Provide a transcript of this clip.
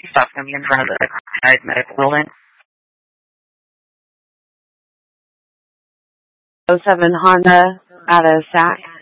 Stop going to be in front of the United Medical Building. 07 Honda out of SAC.